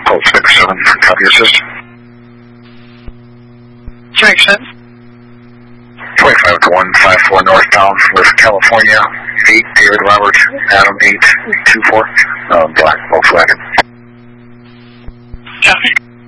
Colt 67, copy assist. Direction. 25 to 154 northbound with California, 8 David Robert, Adam 824, black Volkswagen.